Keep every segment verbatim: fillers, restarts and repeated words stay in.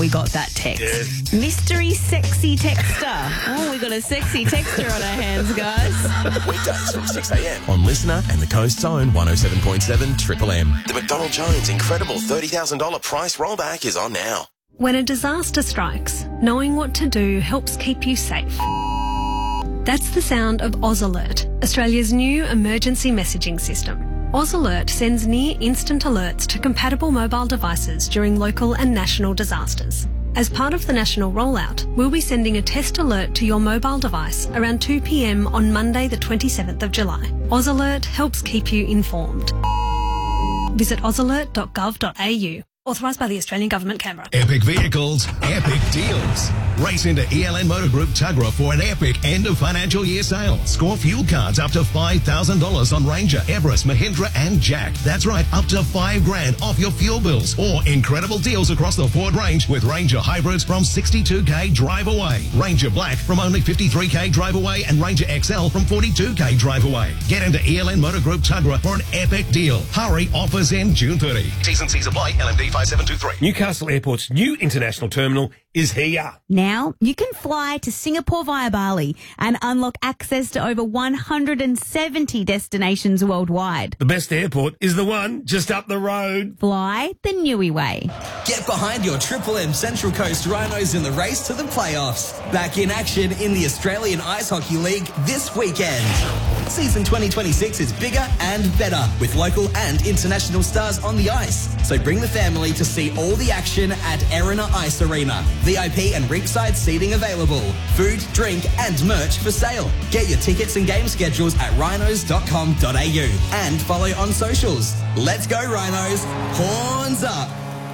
we got that text. Yes. Mystery sexy texter. Oh, we got a sexy texter on our hands, guys. Weekdays from six a.m. on Listener and the Coast's own one oh seven point seven Triple M. The McDonald Jones incredible thirty thousand dollars price rollback is on now. When a disaster strikes, knowing what to do helps keep you safe. That's the sound of Oz Alert, Australia's new emergency messaging system. Oz Alert sends near-instant alerts to compatible mobile devices during local and national disasters. As part of the national rollout, we'll be sending a test alert to your mobile device around two p.m. on Monday the twenty-seventh of July. Oz Alert helps keep you informed. Visit oz alert dot gov dot a u. Authorised by the Australian Government, Canberra. Epic vehicles, epic deals. Race into E L N Motor Group Tuggerah for an epic end of financial year sale. Score fuel cards up to five thousand dollars on Ranger, Everest, Mahindra and Jack. That's right, up to five grand off your fuel bills. Or incredible deals across the Ford range with Ranger Hybrids from sixty-two k drive away. Ranger Black from only fifty-three k drive away and Ranger X L from forty-two k drive away. Get into E L N Motor Group Tuggerah for an epic deal. Hurry, offers end June thirtieth. T's and C's apply, L M D five seven two three. Newcastle Airport's new international terminal is here. Now you can fly to Singapore via Bali and unlock access to over one hundred seventy destinations worldwide. The best airport is the one just up the road. Fly the Newey way. Get behind your Triple M Central Coast Rhinos in the race to the playoffs. Back in action in the Australian Ice Hockey League this weekend. Season twenty twenty-six is bigger and better with local and international stars on the ice. So bring the family to see all the action at Erina Ice Arena. V I P and ringside seating available. Food, drink and merch for sale. Get your tickets and game schedules at rhinos dot com dot a u and follow on socials. Let's go Rhinos. Horns up.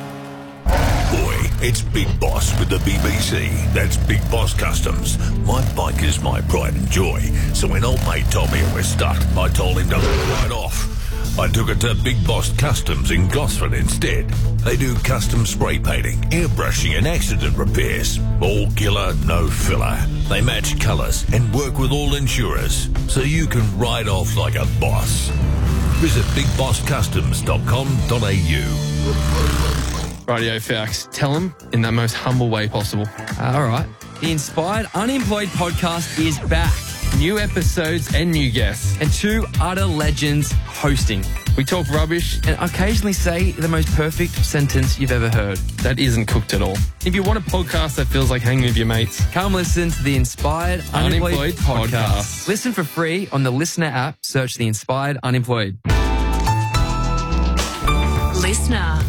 Boy, it's Big Boss with the B B C. That's Big Boss Customs. My bike is my pride and joy. So when old mate told me it was stuck, I told him to ride off. I took it to Big Boss Customs in Gosford instead. They do custom spray painting, airbrushing and accident repairs. All killer, no filler. They match colours and work with all insurers, so you can ride off like a boss. Visit big boss customs dot com dot a u. Radio Fax, tell them in that most humble way possible. Uh, all right. The Inspired Unemployed podcast is back. New episodes and new guests, and two utter legends hosting. We talk rubbish and occasionally say the most perfect sentence you've ever heard. That isn't cooked at all. If you want a podcast that feels like hanging with your mates, come listen to the Inspired Unemployed, Unemployed podcast. podcast. Listen for free on the Listener app. Search the Inspired Unemployed. Listener.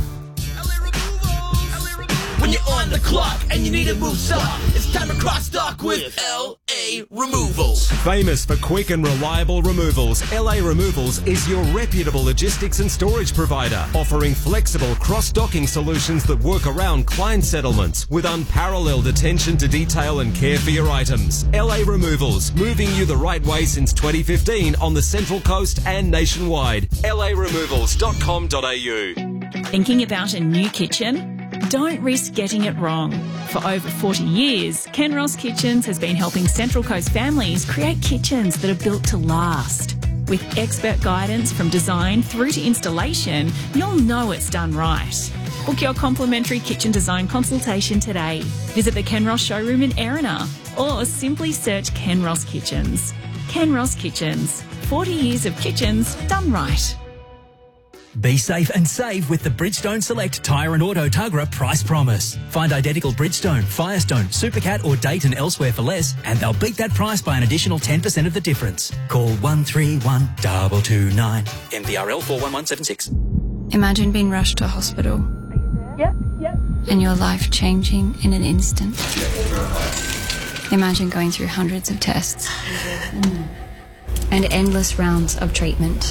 When you're on the clock and you need to move soft, it's time to cross stock with L A Removals. Famous for quick and reliable removals, L A Removals is your reputable logistics and storage provider, offering flexible cross-docking solutions that work around client settlements with unparalleled attention to detail and care for your items. L A Removals, moving you the right way since twenty fifteen on the Central Coast and nationwide. L A removals dot com dot a u. Thinking about a new kitchen? Don't risk getting it wrong. For over forty years, Ken Ross Kitchens has been helping Central Coast families create kitchens that are built to last. With expert guidance from design through to installation, you'll know it's done right. Book your complimentary kitchen design consultation today. Visit the Ken Ross showroom in Erina or simply search Ken Ross Kitchens. Ken Ross Kitchens. forty years of kitchens done right. Be safe and save with the Bridgestone Select Tyre and Auto Tuggerah Price Promise. Find identical Bridgestone, Firestone, Supercat or Dayton elsewhere for less and they'll beat that price by an additional ten percent of the difference. Call one three one, two two nine. M V R L four one one seven six. Imagine being rushed to hospital. Yep, yep. And your life changing in an instant. Imagine going through hundreds of tests. And endless rounds of treatment.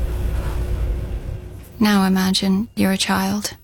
Now imagine you're a child.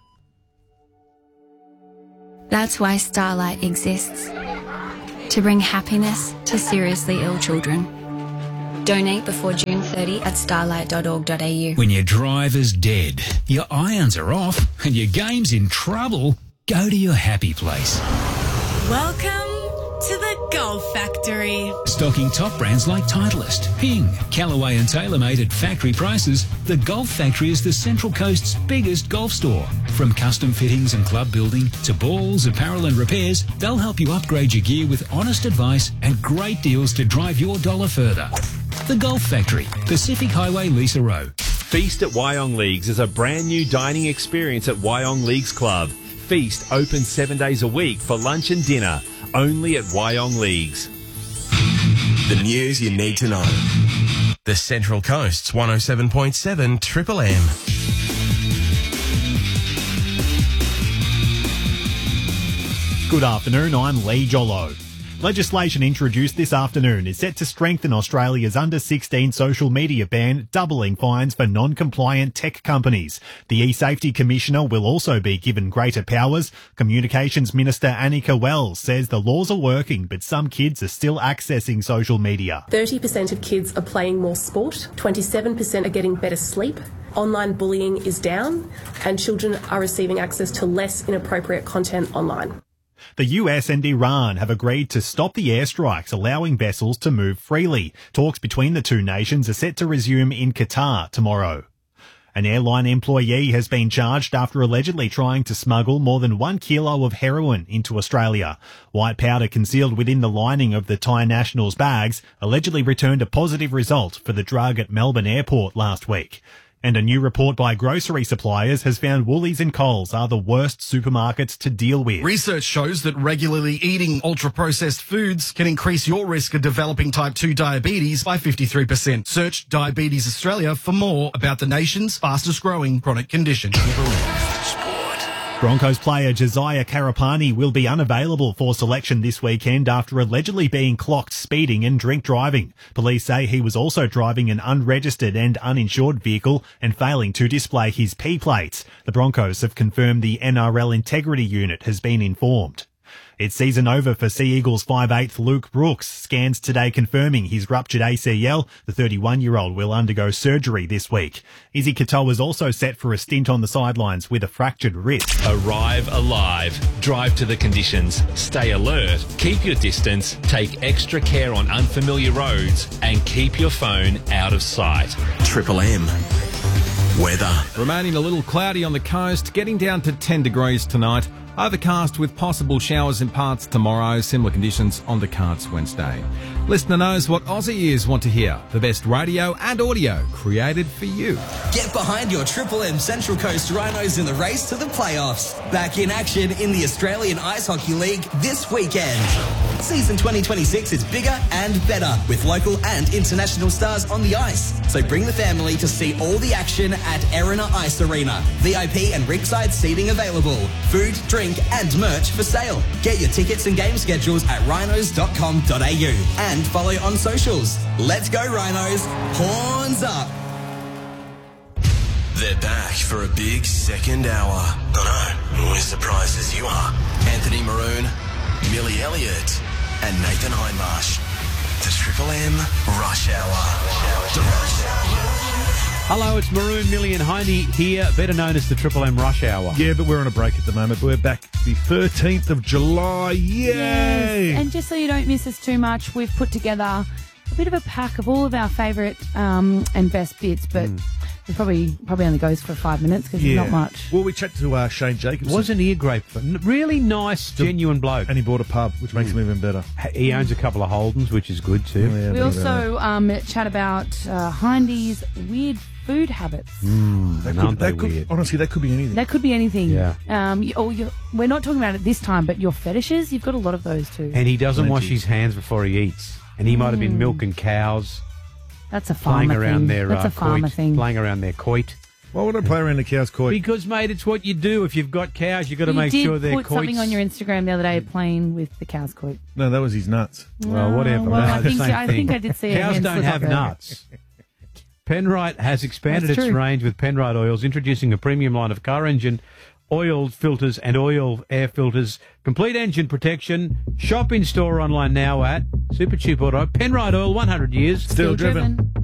That's why Starlight exists. To bring happiness to seriously ill children. Donate before June thirtieth at starlight dot org dot a u. When your driver's dead, your irons are off and your game's in trouble, go to your happy place. Welcome to the Golf Factory. Stocking top brands like Titleist, Ping, Callaway and TaylorMade at factory prices, the Golf Factory is the Central Coast's biggest golf store. From custom fittings and club building to balls, apparel and repairs, they'll help you upgrade your gear with honest advice and great deals to drive your dollar further. The Golf Factory, Pacific Highway, Lisa Row. Feast at Wyong Leagues is a brand new dining experience at Wyong Leagues Club. Feast open seven days a week for lunch and dinner, only at Wyong Leagues. The news you need to know. The Central Coast's one oh seven point seven Triple M. Good afternoon, I'm Lee Jollo. Legislation introduced this afternoon is set to strengthen Australia's under sixteen social media ban, doubling fines for non-compliant tech companies. The E-Safety Commissioner will also be given greater powers. Communications Minister Annika Wells says the laws are working, but some kids are still accessing social media. thirty percent of kids are playing more sport, twenty-seven percent are getting better sleep. Online bullying is down, and children are receiving access to less inappropriate content online. The U S and Iran have agreed to stop the airstrikes, allowing vessels to move freely. Talks between the two nations are set to resume in Qatar tomorrow. An airline employee has been charged after allegedly trying to smuggle more than one kilo of heroin into Australia. White powder concealed within the lining of the Thai national's bags allegedly returned a positive result for the drug at Melbourne Airport last week. And a new report by grocery suppliers has found Woolies and Coles are the worst supermarkets to deal with. Research shows that regularly eating ultra-processed foods can increase your risk of developing type two diabetes by fifty-three percent. Search Diabetes Australia for more about the nation's fastest-growing chronic condition. Broncos player Josiah Karapani will be unavailable for selection this weekend after allegedly being clocked speeding and drink driving. Police say he was also driving an unregistered and uninsured vehicle and failing to display his P plates. The Broncos have confirmed the N R L Integrity Unit has been informed. It's season over for Sea Eagles five eighth Luke Brooks. Scans today confirming his ruptured A C L. The thirty-one-year-old will undergo surgery this week. Izzy Katoa is also set for a stint on the sidelines with a fractured wrist. Arrive alive. Drive to the conditions. Stay alert. Keep your distance. Take extra care on unfamiliar roads. And keep your phone out of sight. Triple M. Weather. Remaining a little cloudy on the coast, getting down to ten degrees tonight. Overcast with possible showers in parts tomorrow. Similar conditions on the cards Wednesday. Listener knows what Aussie ears want to hear. The best radio and audio created for you. Get behind your Triple M Central Coast Rhinos in the race to the playoffs. Back in action in the Australian Ice Hockey League this weekend. Season twenty twenty-six is bigger and better with local and international stars on the ice. So bring the family to see all the action at Erina Ice Arena. V I P and ringside seating available. Food, drink and merch for sale. Get your tickets and game schedules at rhinos dot com dot a u and follow on socials. Let's go Rhinos. Horns up. They're back for a big second hour. I know, we're as surprised as you are. Anthony Maroon, Millie Elliott and Nathan Hindmarsh. The Triple M Rush Hour. The Rush Hour. Hello, it's Maroon, Millie and Hindy here, better known as the Triple M Rush Hour. Yeah, but we're on a break at the moment. We're back the thirteenth of July. Yay! Yes. And just so you don't miss us too much, we've put together a bit of a pack of all of our favourite um, and best bits, but mm. it probably probably only goes for five minutes because yeah. there's not much. Well, we chatted to uh, Shane Jacobson. Wasn't he a great, really nice, the, genuine bloke? And he bought a pub, which makes mm. him even better. He owns a couple of Holdens, which is good too. Oh, yeah, we also um, chat about uh, Hindy's weird food habits. Mm, that aren't could, they that could, weird? Honestly, that could be anything. That could be anything. Yeah. Um, you, or you, we're not talking about it this time, but your fetishes, you've got a lot of those too. And he doesn't Plenty. wash his hands before he eats. And he mm. might have been milking cows. That's a farmer playing around thing. their That's uh, a farmer coit, thing. Playing around their coit. Why would I play around the cow's coit? Because, mate, it's what you do. If you've got cows, you've got to you make did sure they're put coits. something on your Instagram the other day playing with the cow's coit. No, that was his nuts. Well, whatever. Well, no, I, the think, same I thing. think I did see a Cows hand don't slip have up nuts. Penrite has expanded That's its true. range with Penrite Oils, introducing a premium line of car engine oil filters and oil air filters. Complete engine protection. Shop in store online now at Super Cheap Auto. Penrite Oil, one hundred years. Still, Still driven. driven.